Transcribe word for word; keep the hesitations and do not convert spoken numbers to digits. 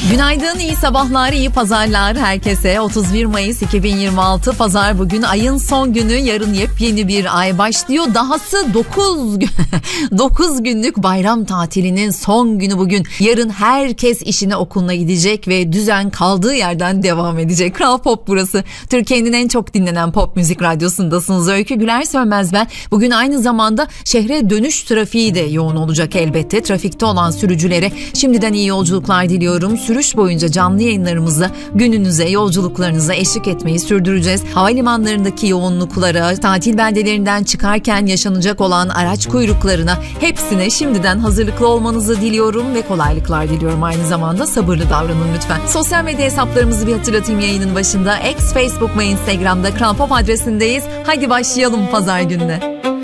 Günaydın, iyi sabahlar, iyi pazarlar herkese. otuz bir Mayıs iki bin yirmi altı Pazar bugün. Ayın son günü, yarın yepyeni bir ay başlıyor. Dahası dokuz dokuz günlük bayram tatilinin son günü bugün. Yarın herkes işine, okuluna gidecek ve düzen kaldığı yerden devam edecek. Kral Pop burası. Türkiye'nin en çok dinlenen pop müzik radyosundasınız. Öykü Güler Sönmez ben. Bugün aynı zamanda şehre dönüş trafiği de yoğun olacak elbette. Trafikte olan sürücülere şimdiden iyi yolculuklar diliyorum. Sürüş boyunca canlı yayınlarımızla gününüze, yolculuklarınıza eşlik etmeyi sürdüreceğiz. Havalimanlarındaki yoğunluklara, tatil beldelerinden çıkarken yaşanacak olan araç kuyruklarına, hepsine şimdiden hazırlıklı olmanızı diliyorum ve kolaylıklar diliyorum. Aynı zamanda sabırlı davranın lütfen. Sosyal medya hesaplarımızı bir hatırlatayım yayının başında. X, Facebook ve Instagram'da Kral Pop adresindeyiz. Hadi başlayalım pazar gününe.